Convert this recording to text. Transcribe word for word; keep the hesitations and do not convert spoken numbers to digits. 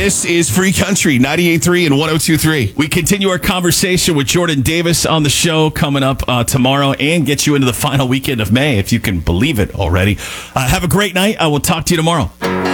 This is Free Country, ninety-eight point three and one oh two point three. We continue our conversation with Jordan Davis on the show coming up uh, tomorrow and get you into the final weekend of May, if you can believe it already. Uh, have a great night. I will talk to you tomorrow.